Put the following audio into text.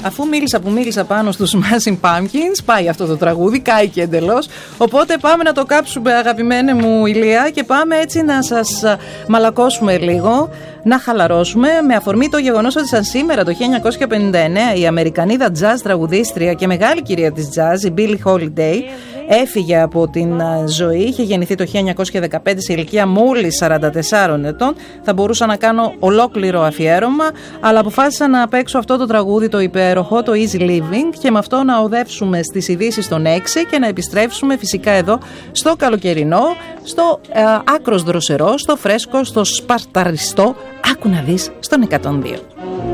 Αφού μίλησα πάνω στους Smashing Pumpkins, πάει αυτό το τραγούδι, κάηκε εντελώς. Οπότε πάμε να το κάψουμε, αγαπημένη μου Ηλία, και πάμε έτσι να σας μαλακώσουμε λίγο, να χαλαρώσουμε, με αφορμή το γεγονός ότι σαν σήμερα το 1959 η Αμερικανίδα jazz τραγουδίστρια και μεγάλη κυρία της jazz, η Billie Holiday, έφυγε από την ζωή. Είχε γεννηθεί το 1915 σε ηλικία μόλις 44 ετών. Θα μπορούσα να κάνω ολόκληρο αφιέρωμα, αλλά αποφάσισα να παίξω αυτό το τραγούδι, το υπέροχο, το Easy Living, και με αυτό να οδεύσουμε στις ειδήσεις των 6 και να επιστρέψουμε φυσικά εδώ στο καλοκαιρινό, στο άκρος δροσερό, στο φρέσκο, στο σπαρταριστό. Άκου να δεις στον 102.